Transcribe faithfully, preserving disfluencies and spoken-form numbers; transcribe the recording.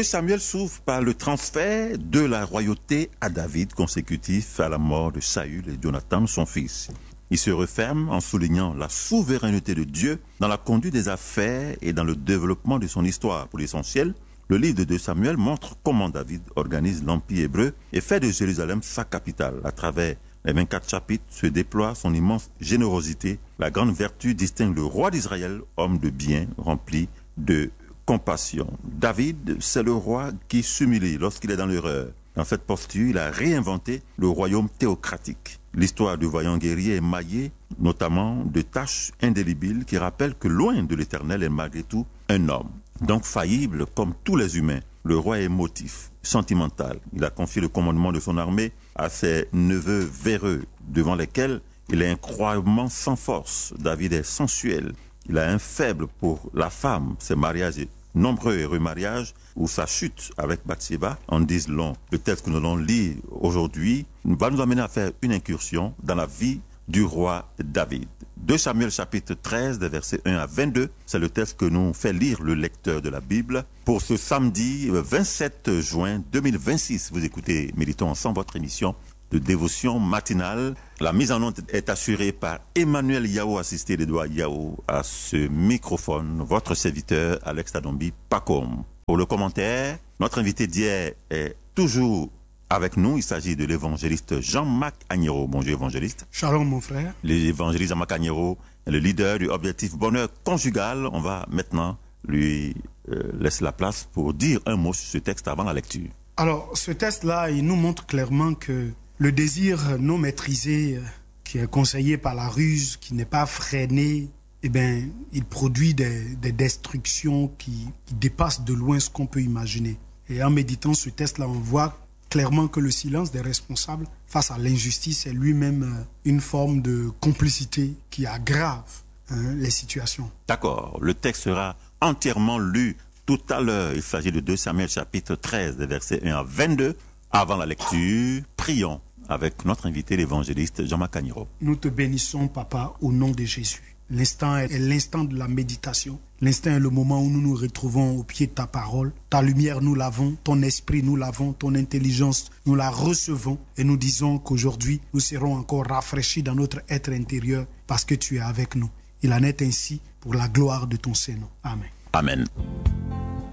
deux Samuel s'ouvre par le transfert de la royauté à David, consécutif à la mort de Saül et Jonathan, son fils. Il se referme en soulignant la souveraineté de Dieu dans la conduite des affaires et dans le développement de son histoire. Pour l'essentiel, le livre de deux Samuel montre comment David organise l'Empire hébreu et fait de Jérusalem sa capitale. À travers les vingt-quatre chapitres se déploie son immense générosité. La grande vertu distingue le roi d'Israël, homme de bien, rempli de compassion. David, c'est le roi qui s'humilie lorsqu'il est dans l'erreur. Dans cette posture, il a réinventé le royaume théocratique. L'histoire du vaillant guerrier est maillée notamment de tâches indélébiles qui rappellent que loin de l'Éternel est malgré tout un homme. Donc faillible comme tous les humains, le roi est émotif, sentimental. Il a confié le commandement de son armée à ses neveux véreux, devant lesquels il est incroyablement sans force. David est sensuel. Il a un faible pour la femme. Ses mariages et nombreux et remariages ou sa chute avec Bathsheba en disent long. Le texte que nous allons lire aujourd'hui va nous amener à faire une incursion dans la vie du roi David. deux Samuel chapitre treize, des versets un à vingt-deux, c'est le texte que nous fait lire le lecteur de la Bible pour ce samedi vingt-sept juin deux mille vingt-six. Vous écoutez Méditons ensemble, votre émission de dévotion matinale. La mise en onde est assurée par Emmanuel Yao, assisté d'Edouard Yao à ce microphone, votre serviteur Alex Tadombi Pacom. Pour le commentaire, notre invité d'hier est toujours avec nous. Il s'agit de l'évangéliste Jean-Marc Agnero. Bonjour évangéliste. Shalom mon frère. L'évangéliste Jean-Marc Agnero est le leader du Objectif Bonheur Conjugal. On va maintenant lui euh, laisser la place pour dire un mot sur ce texte avant la lecture. Alors ce texte-là, il nous montre clairement que le désir non maîtrisé, qui est conseillé par la ruse, qui n'est pas freiné, eh bien, il produit des, des destructions qui, qui dépassent de loin ce qu'on peut imaginer. Et en méditant ce texte-là, on voit clairement que le silence des responsables face à l'injustice est lui-même une forme de complicité qui aggrave hein, les situations. D'accord. Le texte sera entièrement lu tout à l'heure. Il s'agit de deux Samuel chapitre treize, des versets un à vingt-deux. Avant la lecture, prions avec notre invité, l'évangéliste Jean-Marc Agnero. Nous te bénissons, Papa, au nom de Jésus. L'instant est l'instant de la méditation. L'instant est le moment où nous nous retrouvons au pied de ta parole. Ta lumière, nous l'avons. Ton esprit, nous l'avons. Ton intelligence, nous la recevons. Et nous disons qu'aujourd'hui, nous serons encore rafraîchis dans notre être intérieur parce que tu es avec nous. Il en est ainsi pour la gloire de ton Saint-Nom. Amen. Amen.